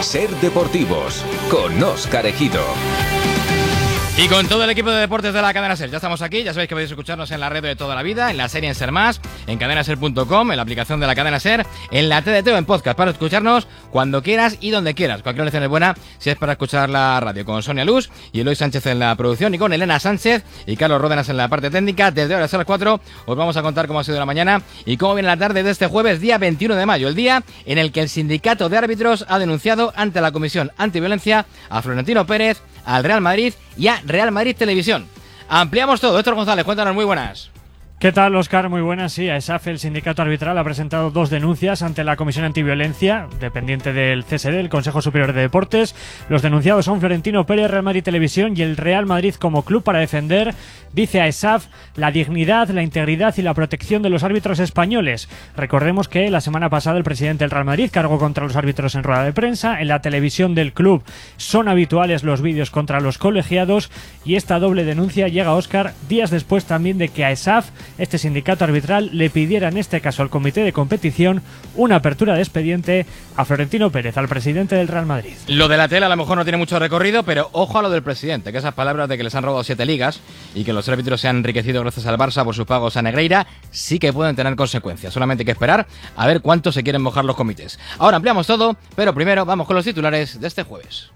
Ser Deportivos con Óscar Ejido. Y con todo el equipo de deportes de la cadena SER, ya estamos aquí, ya sabéis que podéis escucharnos en la red de toda la vida, en la serie en Ser Más, en cadenaser.com, en la aplicación de la cadena SER, en la TDT o en podcast, para escucharnos cuando quieras y donde quieras. Cualquier lección es buena si es para escuchar la radio, con Sonia Luz y Eloy Sánchez en la producción, y con Elena Sánchez y Carlos Ródenas en la parte técnica. Desde ahora hasta las 4 os vamos a contar cómo ha sido la mañana y cómo viene la tarde de este jueves, día 21 de mayo, el día en el que el sindicato de árbitros ha denunciado ante la Comisión Antiviolencia a Florentino Pérez, al Real Madrid y a Real Madrid Televisión. Ampliamos todo. Héctor González, cuéntanos, muy buenas. ¿Qué tal, Óscar? Muy buenas. Sí, AESAF, el sindicato arbitral, ha presentado 2 denuncias ante la Comisión Antiviolencia, dependiente del CSD, el Consejo Superior de Deportes. Los denunciados son Florentino Pérez, Real Madrid Televisión y el Real Madrid como club, para defender, dice AESAF, la dignidad, la integridad y la protección de los árbitros españoles. Recordemos que la semana pasada el presidente del Real Madrid cargó contra los árbitros en rueda de prensa. En la televisión del club son habituales los vídeos contra los colegiados, y esta doble denuncia llega, Óscar, días después también de que AESAF, este sindicato arbitral, le pidiera en este caso al comité de competición una apertura de expediente a Florentino Pérez, al presidente del Real Madrid. Lo de la tela a lo mejor no tiene mucho recorrido, pero ojo a lo del presidente, que esas palabras de que les han robado 7 ligas y que los árbitros se han enriquecido gracias al Barça por sus pagos a Negreira, sí que pueden tener consecuencias. Solamente hay que esperar a ver cuánto se quieren mojar los comités. Ahora ampliamos todo, pero primero vamos con los titulares de este jueves.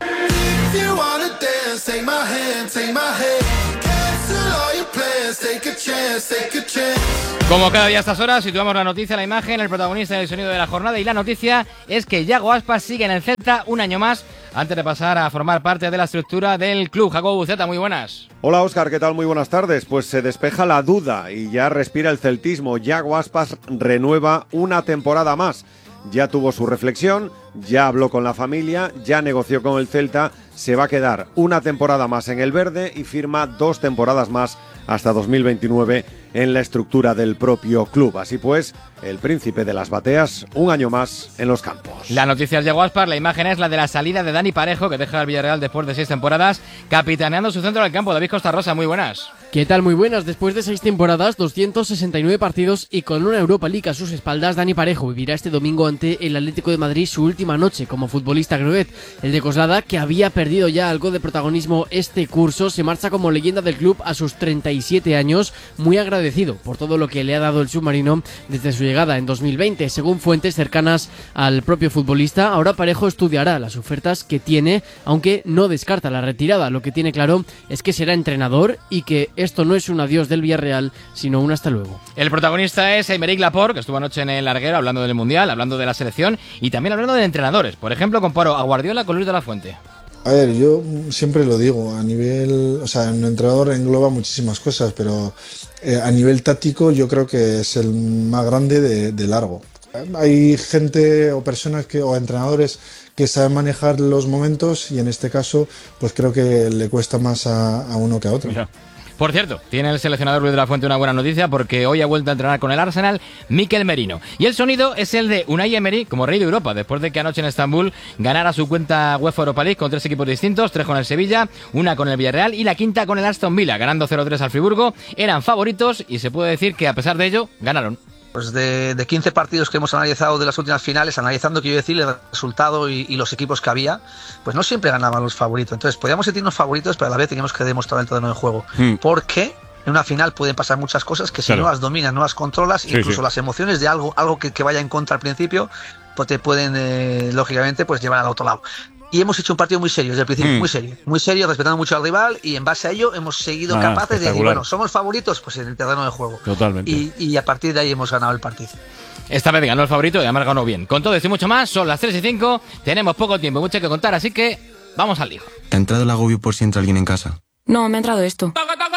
Como cada día a estas horas, situamos la noticia, la imagen, el protagonista y el sonido de la jornada, y la noticia es que Yago Aspas sigue en el Celta un año más antes de pasar a formar parte de la estructura del club. Jacobo Buceta, muy buenas. Hola Óscar, ¿qué tal? Muy buenas tardes. Pues se despeja la duda y ya respira el celtismo. Yago Aspas renueva una temporada más. Ya tuvo su reflexión, ya habló con la familia, ya negoció con el Celta, se va a quedar una temporada más en el verde y firma 2 temporadas más hasta 2029 en la estructura del propio club. Así pues, el príncipe de las bateas, un año más en los campos. La noticia es Yago Aspas, la imagen es la de la salida de Dani Parejo, que deja el Villarreal después de 6 temporadas, capitaneando su centro del campo. David Costa Rosa, muy buenas. ¿Qué tal? Muy buenas. Después de 6 temporadas, 269 partidos y con una Europa League a sus espaldas, Dani Parejo vivirá este domingo ante el Atlético de Madrid su última noche como futbolista gruet. El de Coslada, que había perdido ya algo de protagonismo este curso, se marcha como leyenda del club a sus 37 años, muy agradecido por todo lo que le ha dado el submarino desde su llegada en 2020. Según fuentes cercanas al propio futbolista, ahora Parejo estudiará las ofertas que tiene, aunque no descarta la retirada. Lo que tiene claro es que será entrenador y que esto no es un adiós del Villarreal, sino un hasta luego. El protagonista es Aymeric Laporte, que estuvo anoche en el larguero hablando del Mundial, hablando de la selección y también hablando de entrenadores. Por ejemplo, comparo a Guardiola con Luis de la Fuente. A ver, yo siempre lo digo, a nivel, o sea, un entrenador engloba muchísimas cosas, pero a nivel táctico yo creo que es el más grande de largo. Hay gente o personas o entrenadores que saben manejar los momentos y en este caso pues creo que le cuesta más a uno que a otro. Mira. Por cierto, tiene el seleccionador Luis de la Fuente una buena noticia, porque hoy ha vuelto a entrenar con el Arsenal Mikel Merino. Y el sonido es el de Unai Emery como rey de Europa, después de que anoche en Estambul ganara su cuenta UEFA Europa League con 3 equipos distintos, 3 con el Sevilla, 1 con el Villarreal y la 5ª con el Aston Villa, ganando 0-3 al Friburgo. Eran favoritos y se puede decir que a pesar de ello, ganaron. Pues de 15 partidos que hemos analizado de las últimas finales, analizando, quiero decir, el resultado y los equipos que había, pues no siempre ganaban los favoritos. Entonces podíamos sentirnos favoritos, pero a la vez teníamos que demostrar el terreno de juego. Porque en una final pueden pasar muchas cosas que si no las dominas, no las controlas, incluso las emociones de algo que vaya en contra al principio, pues te pueden, lógicamente, pues llevar al otro lado. Y hemos hecho un partido muy serio desde el principio, muy serio, respetando mucho al rival, y en base a ello hemos seguido capaces de decir, bueno, somos favoritos pues en el terreno de juego. Totalmente. Y a partir de ahí hemos ganado el partido. Esta vez ganó el favorito y además ganó bien. Con todo esto y mucho más, son las 3:05, tenemos poco tiempo, mucho que contar, así que vamos al lío. ¿Te ha entrado el agobio por si entra alguien en casa? No, me ha entrado esto.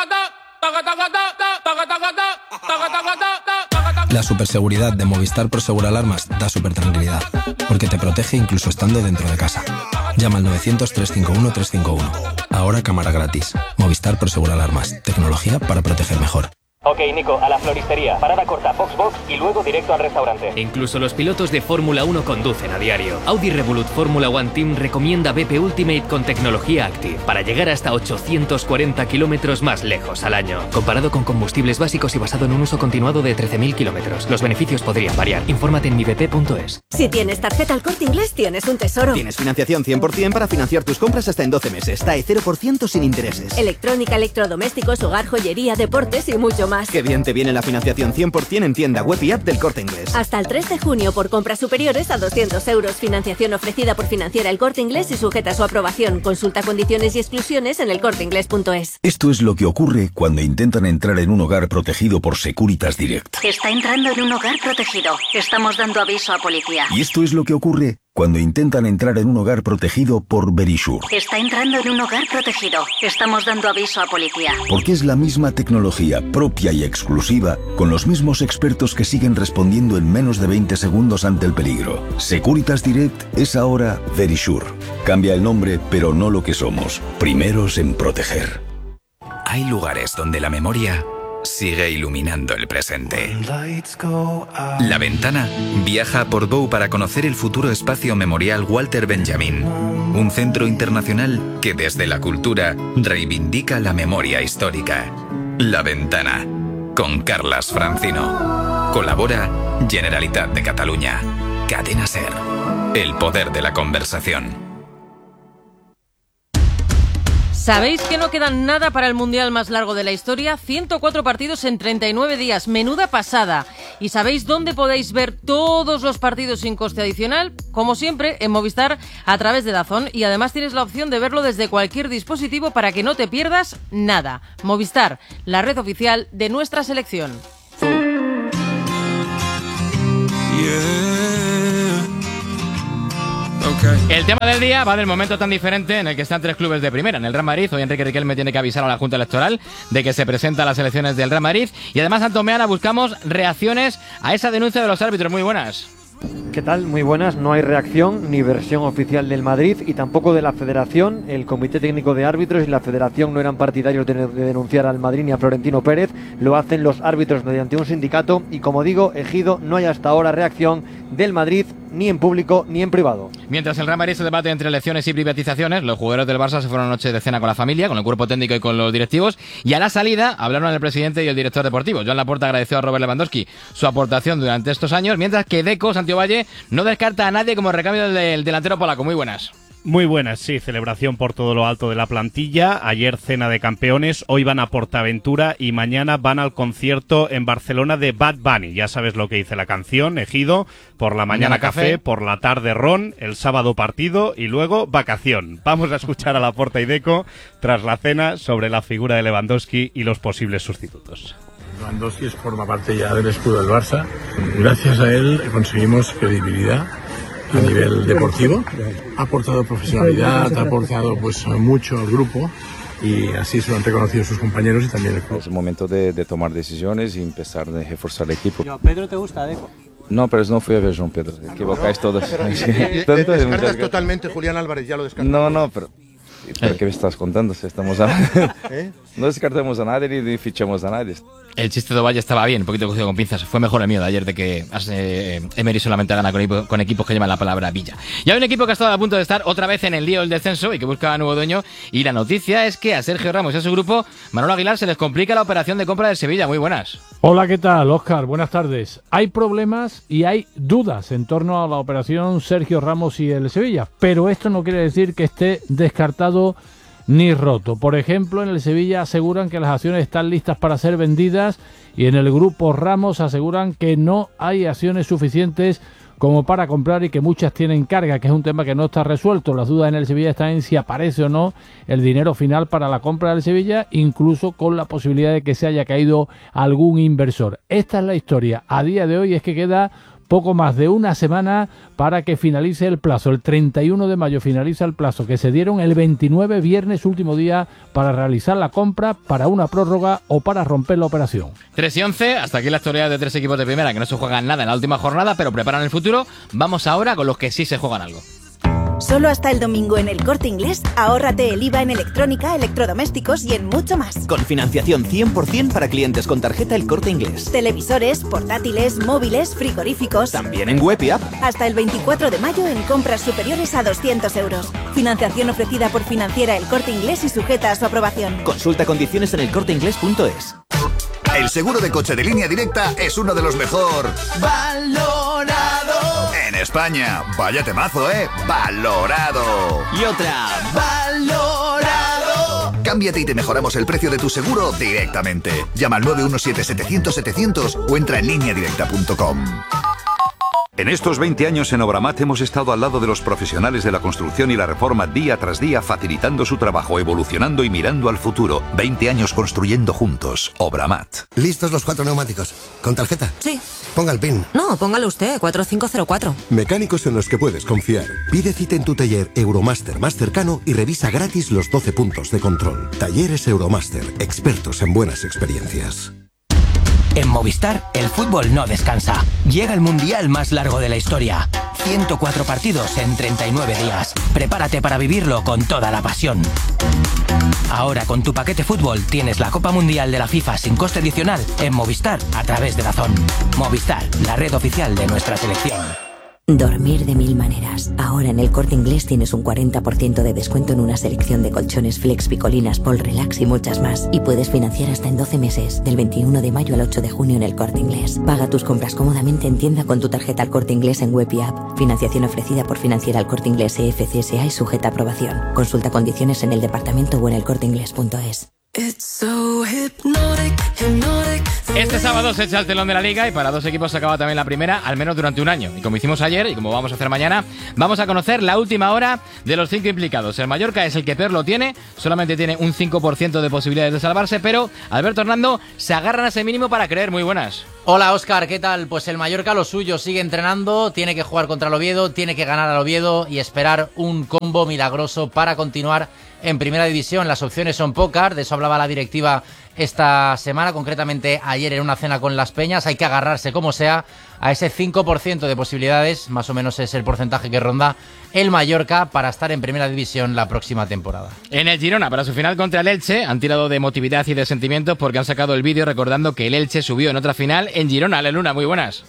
La superseguridad de Movistar Prosegur Alarmas da súper tranquilidad, porque te protege incluso estando dentro de casa. Llama al 900-351-351. Ahora cámara gratis. Movistar Prosegur Alarmas. Tecnología para proteger mejor. Ok, Nico, a la floristería. Parada corta, Foxbox y luego directo al restaurante. Incluso los pilotos de Fórmula 1 conducen a diario. Audi Revolut Fórmula One Team recomienda BP Ultimate con tecnología Active para llegar hasta 840 kilómetros más lejos al año. Comparado con combustibles básicos y basado en un uso continuado de 13.000 kilómetros. Los beneficios podrían variar. Infórmate en mibp.es. Si tienes tarjeta Al Corte Inglés, tienes un tesoro. Tienes financiación 100% para financiar tus compras hasta en 12 meses. TAE 0% sin intereses. Electrónica, electrodomésticos, hogar, joyería, deportes y mucho más. Qué bien te viene la financiación 100% en tienda web y app del Corte Inglés. Hasta el 3 de junio por compras superiores a 200 euros. Financiación ofrecida por Financiera El Corte Inglés y sujeta a su aprobación. Consulta condiciones y exclusiones en elcorteinglés.es. Esto es lo que ocurre cuando intentan entrar en un hogar protegido por Securitas Direct. Está entrando en un hogar protegido. Estamos dando aviso a policía. Y esto es lo que ocurre cuando intentan entrar en un hogar protegido por Verisure. Está entrando en un hogar protegido. Estamos dando aviso a policía. Porque es la misma tecnología propia y exclusiva, con los mismos expertos que siguen respondiendo en menos de 20 segundos ante el peligro. Securitas Direct es ahora Verisure. Cambia el nombre, pero no lo que somos. Primeros en proteger. Hay lugares donde la memoria sigue iluminando el presente. La Ventana viaja a Portbou para conocer el futuro espacio memorial Walter Benjamin, un centro internacional que desde la cultura reivindica la memoria histórica. La Ventana, con Carlas Francino. Colabora Generalitat de Catalunya. Cadena SER. El poder de la conversación. ¿Sabéis que no queda nada para el mundial más largo de la historia? 104 partidos en 39 días, menuda pasada. ¿Y sabéis dónde podéis ver todos los partidos sin coste adicional? Como siempre, en Movistar a través de DAZN, y además tienes la opción de verlo desde cualquier dispositivo para que no te pierdas nada. Movistar, la red oficial de nuestra selección. El tema del día va del momento tan diferente en el que están tres clubes de primera. En el Real Madrid, hoy Enrique Riquelme tiene que avisar a la Junta Electoral de que se presentan las elecciones del Real Madrid. Y además, Antomeana, buscamos reacciones a esa denuncia de los árbitros. Muy buenas. ¿Qué tal? Muy buenas. No hay reacción ni versión oficial del Madrid y tampoco de la Federación. El Comité Técnico de Árbitros y la Federación no eran partidarios de denunciar al Madrid ni a Florentino Pérez. Lo hacen los árbitros mediante un sindicato y, como digo, Ejido, no hay hasta ahora reacción del Madrid ni en público ni en privado. Mientras el Real Madrid se debate entre elecciones y privatizaciones, los jugadores del Barça se fueron anoche de cena con la familia, con el cuerpo técnico y con los directivos, y a la salida hablaron el presidente y el director deportivo. Joan Laporta agradeció a Robert Lewandowski su aportación durante estos años, mientras que Deco Santiovalle no descarta a nadie como recambio del delantero polaco. Muy buenas. Muy buenas, sí, celebración por todo lo alto de la plantilla, ayer cena de campeones, hoy van a Portaventura y mañana van al concierto en Barcelona de Bad Bunny. Ya sabes lo que dice la canción, Ejido, por la mañana café, por la tarde ron, el sábado partido y luego vacación. Vamos a escuchar a Laporta y Deco tras la cena sobre la figura de Lewandowski y los posibles sustitutos. Lewandowski forma parte ya del escudo del Barça. Gracias a él conseguimos credibilidad a nivel deportivo, ha aportado profesionalidad, ha aportado pues mucho al grupo y así se lo han reconocido sus compañeros y también el club. Es el momento de tomar decisiones y empezar a reforzar el equipo. ¿Pedro te gusta, Deco? No, pero no fui a ver Joan Pedro, equivocáis todos. ¿Descartas totalmente Julián Álvarez? Ya lo descartas. No, pero ¿qué me estás contando? Si estamos hablando... No descartemos a nadie ni fichamos a nadie. El chiste de Ovalle estaba bien, un poquito cogido con pinzas. Fue mejor el mío de ayer, de que Emery solamente gana con equipos que llevan la palabra Villa. Y hay un equipo que ha estado a punto de estar otra vez en el lío del descenso y que busca nuevo dueño. Y la noticia es que a Sergio Ramos y a su grupo, Manolo Aguilar, se les complica la operación de compra del Sevilla. Muy buenas. Hola, ¿qué tal, Óscar? Buenas tardes. Hay problemas y hay dudas en torno a la operación Sergio Ramos y el Sevilla, pero esto no quiere decir que esté descartado ni roto. Por ejemplo, en el Sevilla aseguran que las acciones están listas para ser vendidas y en el grupo Ramos aseguran que no hay acciones suficientes como para comprar y que muchas tienen carga, que es un tema que no está resuelto. Las dudas en el Sevilla están en si aparece o no el dinero final para la compra del Sevilla, incluso con la posibilidad de que se haya caído algún inversor. Esta es la historia. A día de hoy es que queda poco más de una semana para que finalice el plazo. El 31 de mayo finaliza el plazo que se dieron el 29, viernes, último día para realizar la compra, para una prórroga o para romper la operación. 3-11, hasta aquí la historia de tres equipos de primera que no se juegan nada en la última jornada, pero preparan el futuro. Vamos ahora con los que sí se juegan algo. Solo hasta el domingo en El Corte Inglés, ahórrate el IVA en electrónica, electrodomésticos y en mucho más. Con financiación 100% para clientes con tarjeta El Corte Inglés. Televisores, portátiles, móviles, frigoríficos. También en web y app. Hasta el 24 de mayo en compras superiores a 200 euros. Financiación ofrecida por Financiera El Corte Inglés y sujeta a su aprobación. Consulta condiciones en elcorteinglés.es. El seguro de coche de Línea Directa es uno de los mejor valorado en España. Vaya temazo, valorado. Y otra, valorado. Cámbiate y te mejoramos el precio de tu seguro directamente. Llama al 917-700-700 o entra en lineadirecta.com. En estos 20 años en Obramat hemos estado al lado de los profesionales de la construcción y la reforma día tras día, facilitando su trabajo, evolucionando y mirando al futuro. 20 años construyendo juntos. Obramat. ¿Listos los 4 neumáticos? ¿Con tarjeta? Sí. Ponga el PIN. No, póngalo usted, 4504. Mecánicos en los que puedes confiar. Pide cita en tu taller Euromaster más cercano y revisa gratis los 12 puntos de control. Talleres Euromaster, expertos en buenas experiencias. En Movistar, el fútbol no descansa. Llega el mundial más largo de la historia. 104 partidos en 39 días. Prepárate para vivirlo con toda la pasión. Ahora con tu paquete fútbol tienes la Copa Mundial de la FIFA sin coste adicional en Movistar a través de DAZN. Movistar, la red oficial de nuestra selección. Dormir de mil maneras. Ahora en El Corte Inglés tienes un 40% de descuento en una selección de colchones Flex, Picolinas, Pol Relax y muchas más. Y puedes financiar hasta en 12 meses, del 21 de mayo al 8 de junio en El Corte Inglés. Paga tus compras cómodamente en tienda con tu tarjeta El Corte Inglés en web y app. Financiación ofrecida por Financiera El Corte Inglés EFCSA y sujeta a aprobación. Consulta condiciones en el departamento o en elcorteinglés.es. Este sábado se echa el telón de la Liga y para dos equipos se acaba también la primera, al menos durante un año. Y como hicimos ayer y como vamos a hacer mañana, vamos a conocer la última hora de los 5 implicados. El Mallorca es el que peor lo tiene, solamente tiene un 5% de posibilidades de salvarse, pero Alberto Hernando se agarran a ese mínimo para creer. Muy buenas. Hola Óscar, ¿qué tal? Pues el Mallorca lo suyo, sigue entrenando, tiene que jugar contra el Oviedo, tiene que ganar al Oviedo y esperar un combo milagroso para continuar en Primera División. Las opciones son pocas, de eso hablaba la directiva esta semana, concretamente ayer en una cena con Las Peñas. Hay que agarrarse como sea a ese 5% de posibilidades, más o menos es el porcentaje que ronda el Mallorca para estar en Primera División la próxima temporada. En el Girona, para su final contra el Elche, han tirado de emotividad y de sentimientos porque han sacado el vídeo recordando que el Elche subió en otra final en Girona. Ale Luna, muy buenas.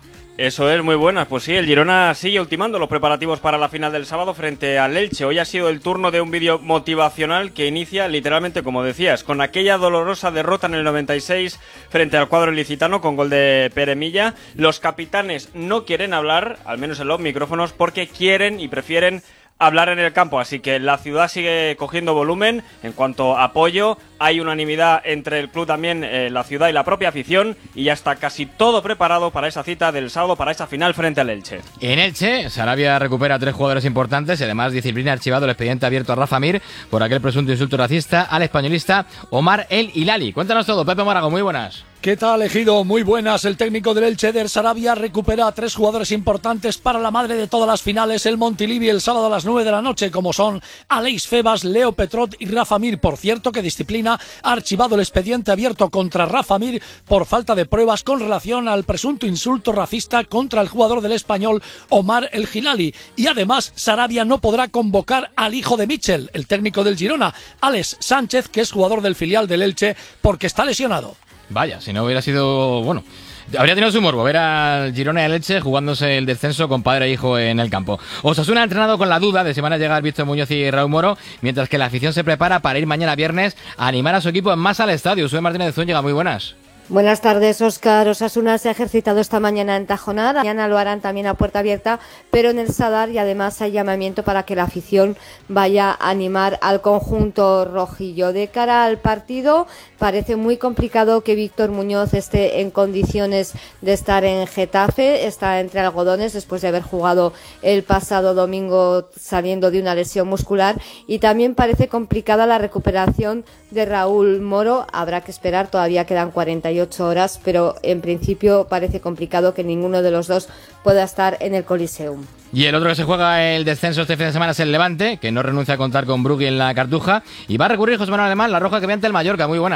Eso es, muy buenas. Pues sí, el Girona sigue ultimando los preparativos para la final del sábado frente al Elche. Hoy ha sido el turno de un vídeo motivacional que inicia literalmente, como decías, con aquella dolorosa derrota en el 96 frente al cuadro ilicitano con gol de Pere Milla. Los capitanes no quieren hablar, al menos en los micrófonos, porque quieren y prefieren hablar en el campo, así que la ciudad sigue cogiendo volumen en cuanto a apoyo. Hay unanimidad entre el club también, la ciudad y la propia afición, y ya está casi todo preparado para esa cita del sábado, para esa final frente al Elche. En Elche, Sarabia recupera a 3 jugadores importantes y además disciplina archivado el expediente abierto a Rafa Mir por aquel presunto insulto racista al españolista Omar El Hilali. Cuéntanos todo, Pepe Morago, muy buenas. ¿Qué tal, Ejido? Muy buenas. El técnico del Elche, Eder Sarabia, recupera a 3 jugadores importantes para la madre de todas las finales, el Montilivi, el sábado a las 9 de la noche, como son Aleix Febas, Leo Petrot y Rafa Mir. Por cierto, que disciplina ha archivado el expediente abierto contra Rafa Mir por falta de pruebas con relación al presunto insulto racista contra el jugador del Español, Omar El Hilali. Y además, Sarabia no podrá convocar al hijo de Michel, el técnico del Girona, Alex Sánchez, que es jugador del filial del Elche, porque está lesionado. Vaya, si no hubiera sido... bueno, habría tenido su morbo ver al Girona y al Elche jugándose el descenso con padre e hijo en el campo. Osasuna ha entrenado con la duda de si van a llegar Víctor Muñoz y Raúl Moro, mientras que la afición se prepara para ir mañana viernes a animar a su equipo en masa al estadio. Sue Martínez de Zúñiga, muy buenas. Buenas tardes, Óscar. Osasuna se ha ejercitado esta mañana en Tajonar. Mañana lo harán también a puerta abierta, pero en el Sadar, y además hay llamamiento para que la afición vaya a animar al conjunto rojillo. De cara al partido, parece muy complicado que Víctor Muñoz esté en condiciones de estar en Getafe. Está entre algodones después de haber jugado el pasado domingo saliendo de una lesión muscular, y también parece complicada la recuperación de Raúl Moro. Habrá que esperar, todavía quedan 48 horas, pero en principio parece complicado que ninguno de los dos pueda estar en el Coliseum. Y el otro que se juega el descenso este fin de semana es el Levante, que no renuncia a contar con Brugui en la Cartuja, y va a recurrir José Manuel Alemán, la roja que ve ante el Mallorca. Muy buenas.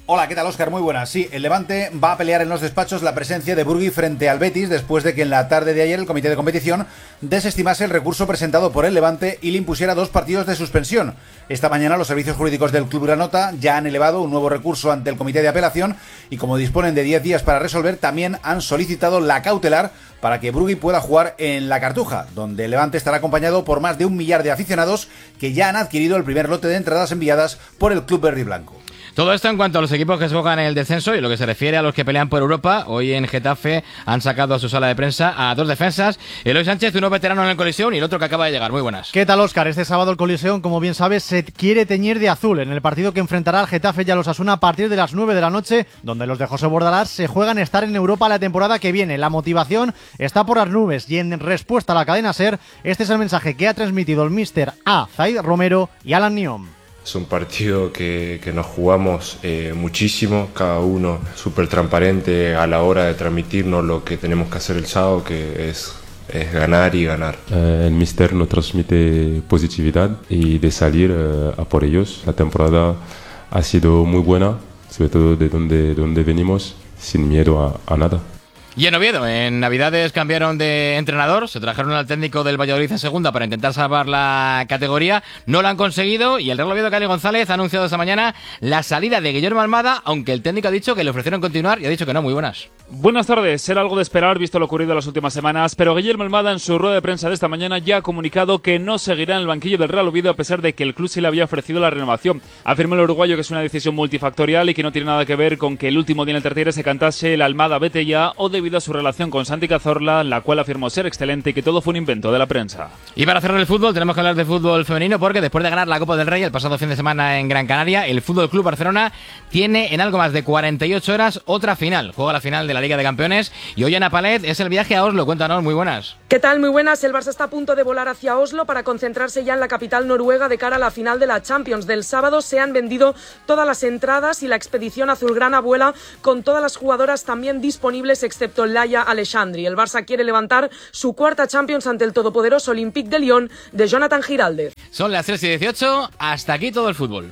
Hola, ¿qué tal, Óscar? Muy buenas. Sí, el Levante va a pelear en los despachos la presencia de Burgui frente al Betis después de que en la tarde de ayer el comité de competición desestimase el recurso presentado por el Levante y le impusiera 2 partidos de suspensión. Esta mañana los servicios jurídicos del Club Granota ya han elevado un nuevo recurso ante el comité de apelación y como disponen de 10 días para resolver, también han solicitado la cautelar para que Burgui pueda jugar en la Cartuja, donde el Levante estará acompañado por más de 1 millar de aficionados que ya han adquirido el primer lote de entradas enviadas por el Club Verde y Blanco. Todo esto en cuanto a los equipos que se juegan en el descenso y lo que se refiere a los que pelean por Europa. Hoy en Getafe han sacado a su sala de prensa a 2 defensas. Eloy Sánchez, uno veterano en el Coliseum y el otro que acaba de llegar. Muy buenas. ¿Qué tal, Óscar? Este sábado el Coliseum, como bien sabes, se quiere teñir de azul en el partido que enfrentará al Getafe y a los Osasuna a partir de las 9 de la noche, donde los de José Bordalás se juegan estar en Europa la temporada que viene. La motivación está por las nubes y en respuesta a la cadena SER, este es el mensaje que ha transmitido el míster a Zaid Romero y Alan Niom. Es un partido que nos jugamos muchísimo, cada uno súper transparente a la hora de transmitirnos lo que tenemos que hacer el sábado, que es ganar y ganar. El míster nos transmite positividad y de salir a por ellos. La temporada ha sido muy buena, sobre todo de donde venimos, sin miedo a nada. Y en Oviedo, en Navidades cambiaron de entrenador, se trajeron al técnico del Valladolid en segunda para intentar salvar la categoría, no lo han conseguido y el Real Oviedo, Cali González, ha anunciado esta mañana la salida de Guillermo Almada, aunque el técnico ha dicho que le ofrecieron continuar y ha dicho que no. Muy buenas. Buenas tardes, era algo de esperar visto lo ocurrido en las últimas semanas, pero Guillermo Almada en su rueda de prensa de esta mañana ya ha comunicado que no seguirá en el banquillo del Real Oviedo a pesar de que el club sí le había ofrecido la renovación. Afirma el uruguayo que es una decisión multifactorial y que no tiene nada que ver con que el último día en el tertiario se cantase el Almada vete ya o debido a su relación con Santi Cazorla, la cual afirmó ser excelente y que todo fue un invento de la prensa. Y para cerrar el fútbol tenemos que hablar de fútbol femenino porque después de ganar la Copa del Rey el pasado fin de semana en Gran Canaria, el Fútbol Club Barcelona tiene en algo más de 48 horas otra final. Juega la final de la Liga de Campeones y hoy Ana Palet es el viaje a Oslo. Cuéntanos, muy buenas. ¿Qué tal? Muy buenas. El Barça está a punto de volar hacia Oslo para concentrarse ya en la capital noruega de cara a la final de la Champions. Del sábado se han vendido todas las entradas y la expedición azulgrana vuela con todas las jugadoras también disponibles excepto Laia Alexandri. El Barça quiere levantar su 4ª Champions ante el todopoderoso Olympique de Lyon de Jonathan Giraldez. Son las 3:18, hasta aquí todo el fútbol.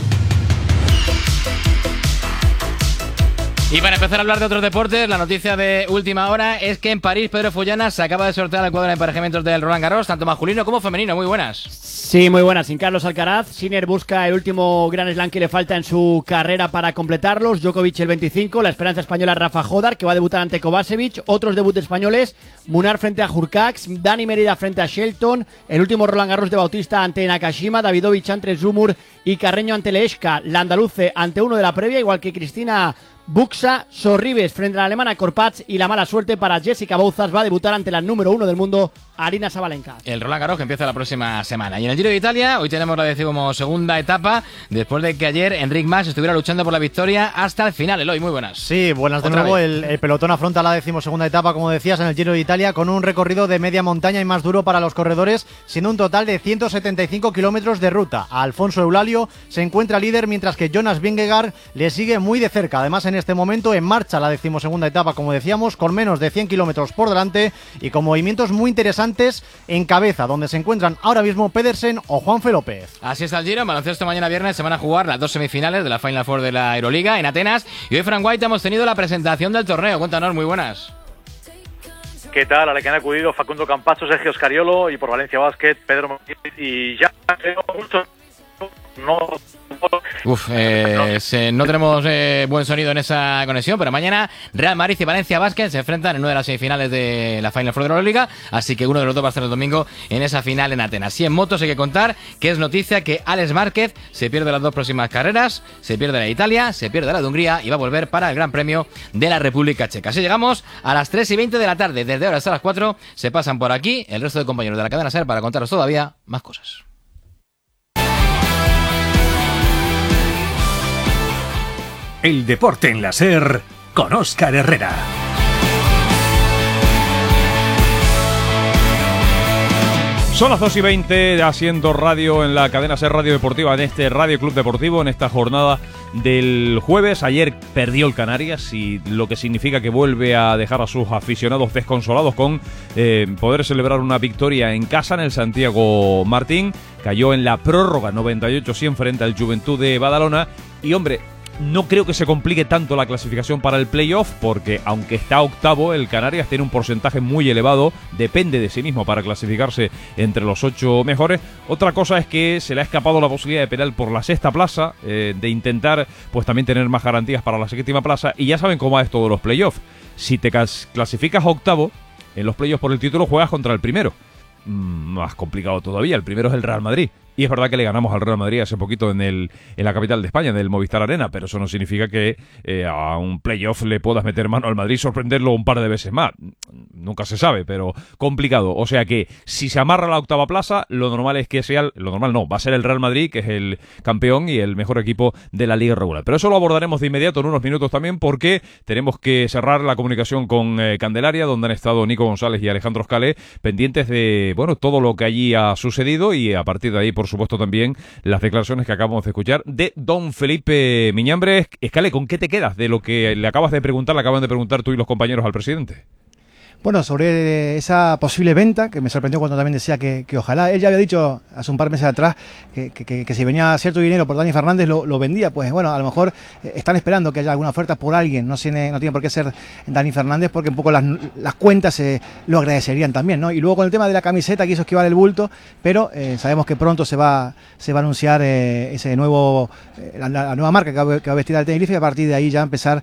Y para empezar a hablar de otros deportes, la noticia de última hora es que en París Pedro Follana se acaba de sortear el cuadro de emparejamientos del Roland Garros, tanto masculino como femenino. Muy buenas. Sí, muy buenas. Sin Carlos Alcaraz, Sinner busca el último Grand Slam que le falta en su carrera para completarlos. Djokovic el 25, la esperanza española Rafa Jodar, que va a debutar ante Kovacevic. Otros debuts españoles, Munar frente a Hurkacz, Dani Merida frente a Shelton, el último Roland Garros de Bautista ante Nakashima, Davidovich ante Zumur y Carreño ante Leeshka, la andaluce ante uno de la previa, igual que Cristina Buxa, Sorribes frente a la alemana Korpatz y la mala suerte para Jessica Bouzas, va a debutar ante la número 1 del mundo, Arina Sabalenka. El Roland Garros que empieza la próxima semana. Y en el Giro de Italia, hoy tenemos la 12ª etapa, después de que ayer Enric Mas estuviera luchando por la victoria hasta el final. Eloy, muy buenas. Sí, buenas de nuevo. El pelotón afronta la 12ª etapa, como decías, en el Giro de Italia, con un recorrido de media montaña y más duro para los corredores, siendo un total de 175 kilómetros de ruta. Alfonso Eulalio se encuentra líder, mientras que Jonas Vingegaard le sigue muy de cerca. Además, en este momento en marcha la 12ª etapa, como decíamos, con menos de 100 kilómetros por delante y con movimientos muy interesantes en cabeza, donde se encuentran ahora mismo Pedersen o Juanfe López. Así está el Giro. En baloncesto mañana viernes se van a jugar las 2 semifinales de la Final Four de la Euroliga en Atenas y hoy, Frank White, hemos tenido la presentación del torneo. Cuéntanos, muy buenas. ¿Qué tal? A la que han acudido Facundo Campazo, Sergio Scariolo y por Valencia Basket, Pedro Martínez y ya muchos no... no tenemos buen sonido en esa conexión, pero mañana Real Madrid y Valencia Basket se enfrentan en una de las semifinales de la Final Four de la Euroliga, así que uno de los dos va a estar el domingo en esa final en Atenas. Y en motos hay que contar que es noticia que Alex Márquez se pierde las 2 próximas carreras, se pierde la de Italia, se pierde la de Hungría y va a volver para el Gran Premio de la República Checa. Así llegamos a las 3:20 de la tarde, desde ahora hasta las 4 se pasan por aquí el resto de compañeros de la cadena SER para contaros todavía más cosas. El deporte en la SER con Óscar Herrera. Son las 2:20, haciendo radio en la cadena SER Radio Deportiva, en este Radio Club Deportivo, en esta jornada del jueves. Ayer perdió el Canarias, y lo que significa que vuelve a dejar a sus aficionados desconsolados con poder celebrar una victoria en casa en el Santiago Martín. Cayó en la prórroga 98-100 frente al Juventud de Badalona. Y hombre, No creo que se complique tanto la clasificación para el playoff, porque aunque está octavo, el Canarias tiene un porcentaje muy elevado, depende de sí mismo para clasificarse entre los 8 mejores. Otra cosa es que se le ha escapado la posibilidad de pelear por la sexta plaza, de intentar pues también tener más garantías para la séptima plaza, y ya saben cómo va esto de los playoffs. Si te clasificas a octavo, en los playoffs por el título juegas contra el primero. Más complicado todavía, el primero es el Real Madrid. Y es verdad que le ganamos al Real Madrid hace poquito en la capital de España, en el Movistar Arena, pero eso no significa que a un playoff le puedas meter mano al Madrid y sorprenderlo un par de veces más. Nunca se sabe, pero complicado. O sea que si se amarra la octava plaza, lo normal es que sea, lo normal no, va a ser el Real Madrid, que es el campeón y el mejor equipo de la liga regular. Pero eso lo abordaremos de inmediato en unos minutos también, porque tenemos que cerrar la comunicación con Candelaria, donde han estado Nico González y Alejandro Scalé, pendientes de, bueno, todo lo que allí ha sucedido, y a partir de ahí, por supuesto, también las declaraciones que acabamos de escuchar de don Felipe Miñambres. Scalé, ¿con qué te quedas de lo que le acaban de preguntar tú y los compañeros al presidente? Bueno, sobre esa posible venta, que me sorprendió cuando también decía que ojalá, él ya había dicho hace un par de meses atrás que si venía cierto dinero por Dani Fernández lo vendía. Pues bueno, a lo mejor están esperando que haya alguna oferta por alguien, no tiene por qué ser Dani Fernández, porque un poco las cuentas lo agradecerían también, ¿no? Y luego con el tema de la camiseta, que eso es que vale el bulto, pero sabemos que pronto se va a anunciar ese nuevo la nueva marca que va a vestir al Tenerife, y a partir de ahí ya empezar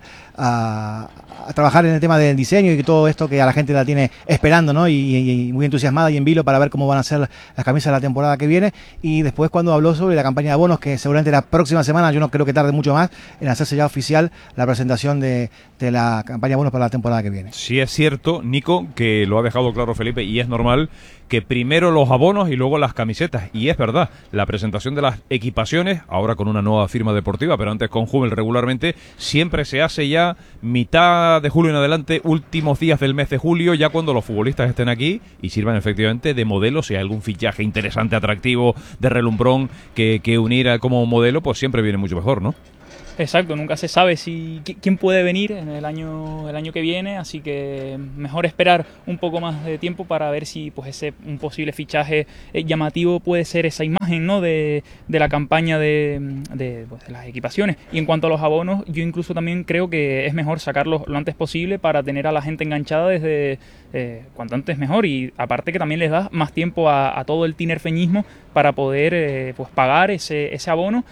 a trabajar en el tema del diseño y todo esto que a la gente la tiene esperando, ¿no? Y muy entusiasmada y en vilo para ver cómo van a ser las camisas de la temporada que viene. Y después, cuando habló sobre la campaña de abonos, que seguramente la próxima semana, yo no creo que tarde mucho más en hacerse ya oficial la presentación de la campaña de abonos para la temporada que viene. Sí, es cierto, Nico, que lo ha dejado claro Felipe, y es normal que primero los abonos y luego las camisetas. Y es verdad, la presentación de las equipaciones, ahora con una nueva firma deportiva, pero antes con Hummel regularmente, siempre se hace ya mitad de julio en adelante, últimos días del mes de julio, ya cuando los futbolistas estén aquí y sirvan efectivamente de modelo. Si hay algún fichaje interesante, atractivo, de relumbrón que unir como modelo, pues siempre viene mucho mejor, ¿no? Exacto, nunca se sabe quién puede venir en el año que viene, así que mejor esperar un poco más de tiempo para ver si pues un posible fichaje llamativo puede ser esa imagen, ¿no? de la campaña de las equipaciones. Y en cuanto a los abonos, yo incluso también creo que es mejor sacarlos lo antes posible para tener a la gente enganchada desde cuanto antes mejor, y aparte que también les da más tiempo a todo el tinerfeñismo para poder pues pagar ese abono.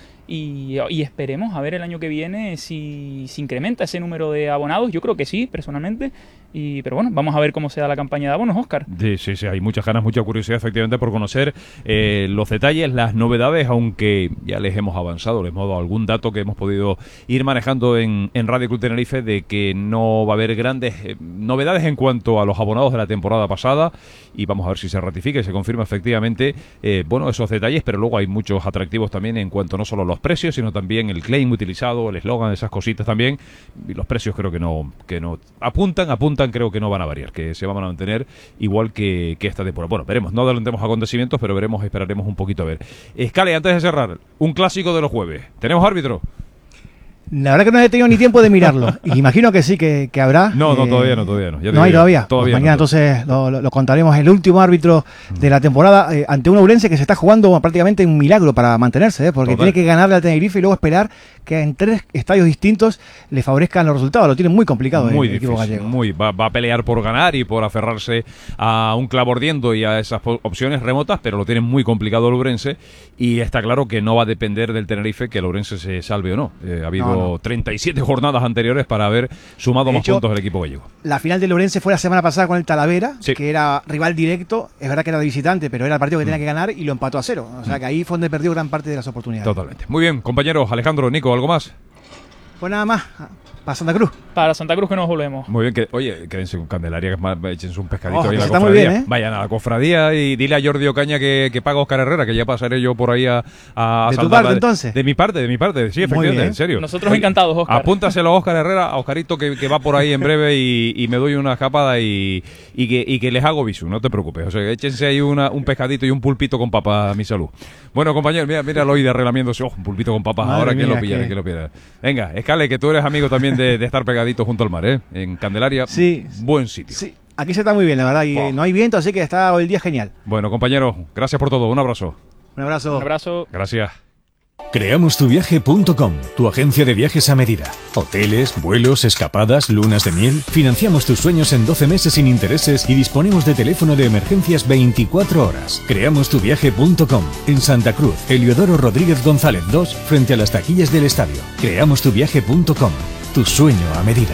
Y esperemos a ver el año que viene si incrementa ese número de abonados. Yo creo que sí, personalmente. Pero bueno, vamos a ver cómo se da la campaña de abonos, Óscar. Sí, hay muchas ganas, mucha curiosidad efectivamente por conocer los detalles, las novedades, aunque ya les hemos avanzado, les hemos dado algún dato que hemos podido ir manejando en Radio Club Tenerife, de que no va a haber grandes novedades en cuanto a los abonados de la temporada pasada, y vamos a ver si se ratifica y se confirma efectivamente esos detalles. Pero luego hay muchos atractivos también en cuanto no solo a los precios, sino también el claim utilizado, el eslogan, esas cositas también, y los precios creo que no apuntan, creo que no van a variar, que se van a mantener igual que esta temporada. Bueno, veremos, no adelantemos acontecimientos, pero esperaremos un poquito a ver. Scalé, antes de cerrar, un clásico de los jueves. ¿Tenemos árbitro? La verdad que no he tenido ni tiempo de mirarlo. Y imagino que sí, que habrá. No, todavía no. No hay todavía. Pues mañana entonces lo contaremos. El último árbitro de la temporada ante un Ourense que se está jugando prácticamente un milagro para mantenerse, porque tiene que ganarle al Tenerife y luego esperar que en 3 estadios distintos le favorezcan los resultados. Lo tiene muy complicado muy el equipo gallego. Va a pelear por ganar y por aferrarse a un clavo ardiendo y a esas opciones remotas, pero lo tiene muy complicado el Ourense, y está claro que no va a depender del Tenerife que el Ourense se salve o no. Ha habido 37 jornadas anteriores para haber sumado más puntos del equipo gallego. La final del Ourense fue la semana pasada con el Talavera, que era rival directo. Es verdad que era de visitante, pero era el partido que tenía que ganar y lo empató a 0. O sea que ahí fue donde perdió gran parte de las oportunidades. Totalmente. Muy bien, compañeros. Alejandro, Nico, ¿algo más? Pues nada más. Para Santa Cruz. Para Santa Cruz que nos volvemos. Muy bien, quédense con Candelaria, que échense un pescadito ahí en la está cofradía. Muy bien, Vayan a la cofradía y dile a Jordi Ocaña que paga a Óscar Herrera, que ya pasaré yo por ahí a ¿De tu parte, entonces? De mi parte, sí, efectivamente, en serio. Nosotros encantados, Óscar. Apúntaselo a Óscar Herrera, a Oscarito, que va por ahí en breve, y me doy una escapada y que les hago visu, no te preocupes. O sea, échense ahí un pescadito y un pulpito con papas a mi salud. Bueno, compañero, mira lo de arreglamiéndose. Un pulpito con papas. Madre ahora mía, ¿quién lo pillará? Venga, Scalé, que tú eres amigo también de estar pegadito junto al mar, en Candelaria. Sí. Buen sitio. Sí, aquí se está muy bien, la verdad, y no hay viento, así que está el día genial. Bueno, compañeros, gracias por todo. Un abrazo. Un abrazo. Un abrazo. Gracias. Creamostuviaje.com, tu agencia de viajes a medida. Hoteles, vuelos, escapadas, lunas de miel. Financiamos tus sueños en 12 meses sin intereses y disponemos de teléfono de emergencias 24 horas. Creamostuviaje.com, en Santa Cruz, Heliodoro Rodríguez González 2, frente a las taquillas del estadio. Creamostuviaje.com, tu sueño a medida.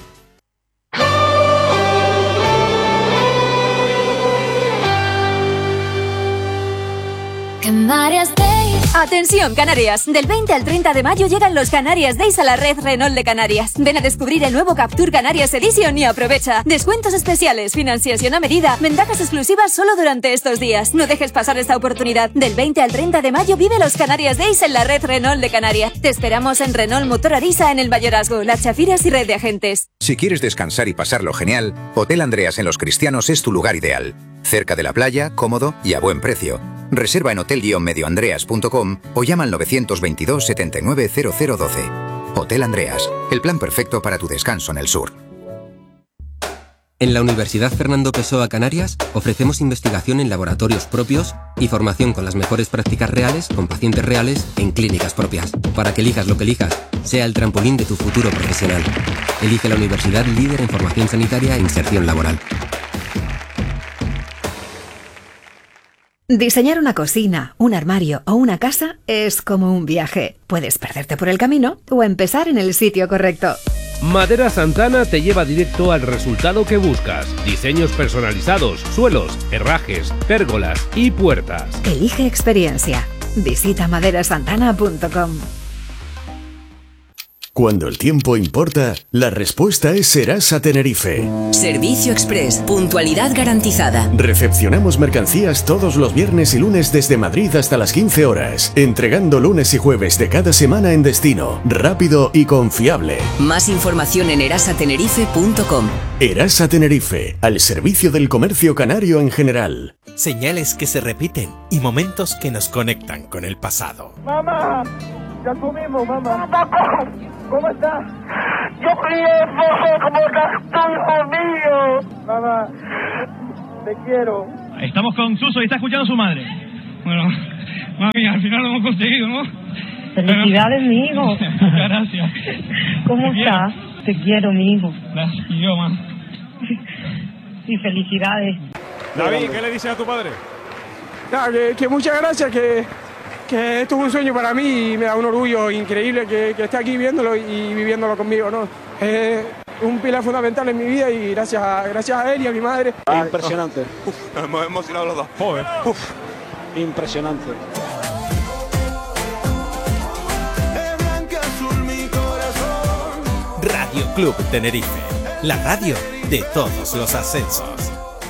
Canarias Days. Atención, Canarias. Del 20 al 30 de mayo llegan los Canarias Days a la red Renault de Canarias. Ven a descubrir el nuevo Captur Canarias Edition y aprovecha. Descuentos especiales, financiación a medida, ventajas exclusivas solo durante estos días. No dejes pasar esta oportunidad. Del 20 al 30 de mayo vive los Canarias Days en la red Renault de Canarias. Te esperamos en Renault Motor Arisa en el Mayorazgo, Las Chafiras y red de agentes. Si quieres descansar y pasarlo genial, Hotel Andreas en Los Cristianos es tu lugar ideal. Cerca de la playa, cómodo y a buen precio. Reserva en hotel-medioandreas.com o llama al 922 79 0012. Hotel Andreas, el plan perfecto para tu descanso en el sur. En la Universidad Fernando Pessoa Canarias ofrecemos investigación en laboratorios propios y formación con las mejores prácticas reales con pacientes reales en clínicas propias. Para que elijas lo que elijas, sea el trampolín de tu futuro profesional. Elige la universidad líder en formación sanitaria e inserción laboral. Diseñar una cocina, un armario o una casa es como un viaje. Puedes perderte por el camino o empezar en el sitio correcto. Madera Santana te lleva directo al resultado que buscas. Diseños personalizados, suelos, herrajes, pérgolas y puertas. Elige experiencia. Visita maderasantana.com. Cuando el tiempo importa, la respuesta es Serasa Tenerife. Servicio Express, puntualidad garantizada. Recepcionamos mercancías todos los viernes y lunes desde Madrid hasta las 15 horas, entregando lunes y jueves de cada semana en destino, rápido y confiable. Más información en erasatenerife.com. Erasa Tenerife, al servicio del comercio canario en general. Señales que se repiten y momentos que nos conectan con el pasado. ¡Mamá! ¡Ya comimos, mamá! ¡Papá! ¿Cómo estás? Yo bien, José, ¿cómo estás tú, hijo mío? Mamá, te quiero. Estamos con Suso y está escuchando a su madre. Bueno, mami, al final lo hemos conseguido, ¿no? Felicidades, mi hijo. Muchas gracias. ¿Cómo estás? Te quiero, mi hijo. Gracias, y yo, mamá. Y felicidades. David, ¿qué le dices a tu padre? Que muchas gracias, que esto es un sueño para mí y me da un orgullo increíble que esté aquí viéndolo y viviéndolo conmigo, ¿no? Es un pilar fundamental en mi vida y gracias a él y a mi madre. Impresionante. Nos hemos emocionado los dos. Joder. Impresionante. Radio Club Tenerife, la radio de todos los ascensos.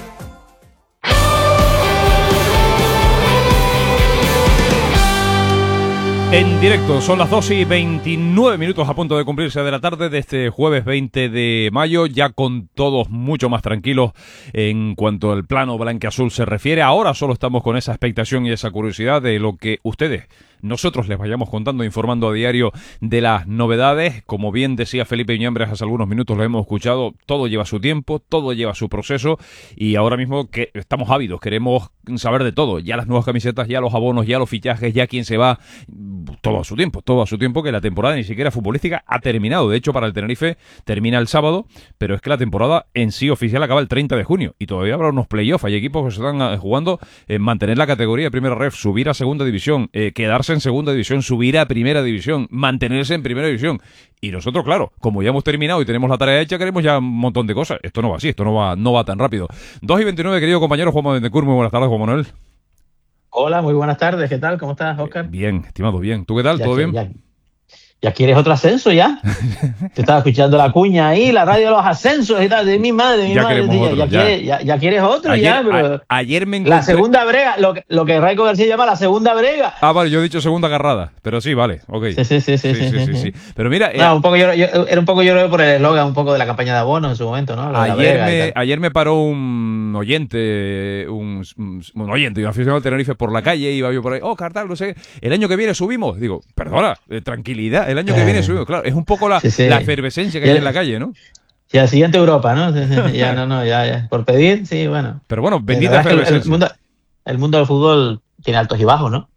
En directo, son las 2:29 a punto de cumplirse de la tarde de este jueves 20 de mayo, ya con todos mucho más tranquilos en cuanto al plano blanquiazul se refiere. Ahora solo estamos con esa expectación y esa curiosidad de lo que ustedes, nosotros les vayamos contando, informando a diario de las novedades. Como bien decía Felipe Ñambres hace algunos minutos, lo hemos escuchado, todo lleva su tiempo, todo lleva su proceso y ahora mismo que estamos ávidos, queremos saber de todo, ya las nuevas camisetas, ya los abonos, ya los fichajes, ya quién se va, todo a su tiempo, que la temporada ni siquiera futbolística ha terminado. De hecho, para el Tenerife termina el sábado, pero es que la temporada en sí oficial acaba el 30 de junio y todavía habrá unos playoffs. Hay equipos que se están jugando en mantener la categoría de primera ref, subir a segunda división, quedarse en segunda división, subir a primera división, mantenerse en primera división. Y nosotros, claro, como ya hemos terminado y tenemos la tarea hecha, queremos ya un montón de cosas. Esto no va así, esto no va tan rápido. 2:29, querido compañero Juan Manuel Betancourt, muy buenas tardes, Juan Manuel. Hola, muy buenas tardes, ¿qué tal? ¿Cómo estás, Óscar? Bien, estimado, bien. ¿Tú qué tal? ¿Todo bien? ¿Ya quieres otro ascenso ya? Te estaba escuchando la cuña ahí, la radio de los ascensos y tal, de mi madre. Ya quieres otro, pero ayer me encontré... La segunda brega, lo que Raico García llama la segunda brega. Ah, vale, yo he dicho segunda agarrada, pero sí, vale, ok. Sí. Pero mira... era un poco llorado por el eslogan un poco de la campaña de abonos en su momento, ¿no? Ayer me paró un oyente, un oyente y un aficionado al Tenerife por la calle, iba yo por ahí, Cartal, no sé, el año que viene subimos. Digo, perdona, tranquilidad. El año que viene subimos, claro, es un poco la efervescencia que hay en la calle, ¿no? Y la siguiente Europa, ¿no? Ya, por pedir, sí, bueno. Pero bueno, bendita efervescencia. El mundo del fútbol tiene altos y bajos, ¿no?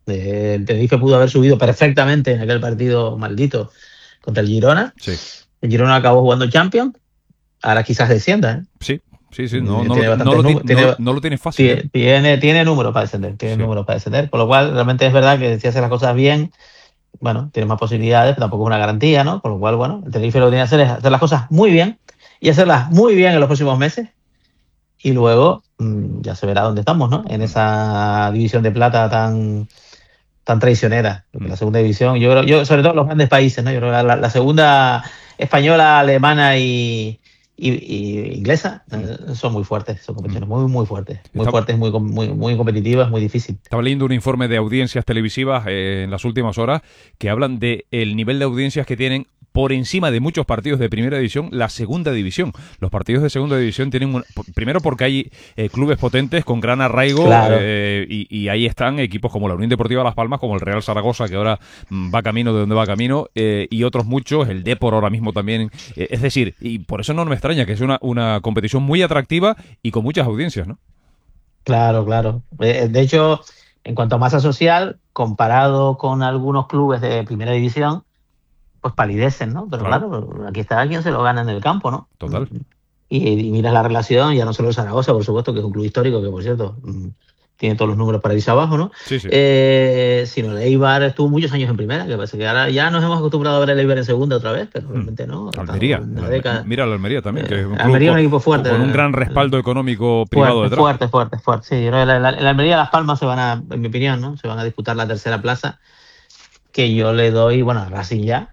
El Tenerife pudo haber subido perfectamente en aquel partido maldito contra el Girona. Sí. El Girona acabó jugando Champions. Ahora quizás descienda, ¿eh? Sí. No lo tiene fácil. Tiene números para descender. Por lo cual, realmente es verdad que si hace las cosas bien, bueno, tiene más posibilidades, pero tampoco es una garantía, ¿no? Por lo cual, bueno, el Tenerife lo que tiene que hacer es hacer las cosas muy bien y hacerlas muy bien en los próximos meses. Y luego ya se verá dónde estamos, ¿no? En esa división de plata tan traicionera. La segunda división, yo sobre todo los grandes países, ¿no? Yo creo que la segunda española, alemana y inglesa son muy fuertes, son competiciones muy fuertes, muy competitivas, muy difícil. Estaba leyendo un informe de audiencias televisivas en las últimas horas que hablan de el nivel de audiencias que tienen por encima de muchos partidos de primera división, la segunda división. Los partidos de segunda división tienen primero porque hay clubes potentes con gran arraigo, claro. Y ahí están equipos como la Unión Deportiva Las Palmas, como el Real Zaragoza, que ahora va camino de donde va camino, y otros muchos, el Depor ahora mismo también. Es decir, y por eso no me extraña que es una competición muy atractiva y con muchas audiencias, ¿no? Claro. De hecho, en cuanto a masa social, comparado con algunos clubes de primera división, pues palidecen, ¿no? Pero claro, aquí está quien se lo gana en el campo, ¿no? Total. Y miras la relación, ya no solo el Zaragoza, por supuesto, que es un club histórico, que por cierto tiene todos los números para irse abajo, ¿no? Sí. Sino el Eibar estuvo muchos años en primera, que parece que ahora ya nos hemos acostumbrado a ver el Eibar en segunda otra vez, pero realmente no. Almería. Mira la Almería también, que es un Almería es un equipo fuerte. Con un gran respaldo económico privado detrás. Fuerte. Sí, el Almería y Las Palmas en mi opinión, ¿no? Se van a disputar la tercera plaza, que yo le doy, bueno, a Racing ya.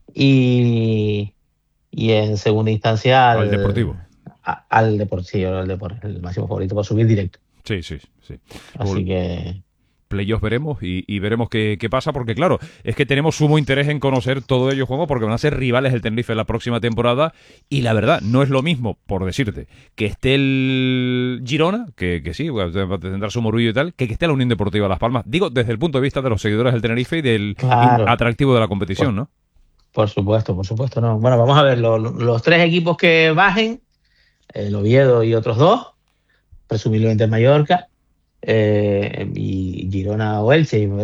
Y en segunda instancia al Deportivo. Al Deportivo, el máximo favorito para subir directo. Sí. Así que playoffs veremos y veremos qué pasa, porque claro, es que tenemos sumo interés en conocer todo ello, Juanjo, porque van a ser rivales del Tenerife la próxima temporada, y la verdad, no es lo mismo, por decirte, que esté el Girona, que sí, tendrá su morbillo y tal, que esté la Unión Deportiva Las Palmas. Digo, desde el punto de vista de los seguidores del Tenerife y del atractivo de la competición, ¿no? Por supuesto, no. Bueno, vamos a ver, los tres equipos que bajen, el Oviedo y otros dos, presumiblemente Mallorca, y Girona o Elche, y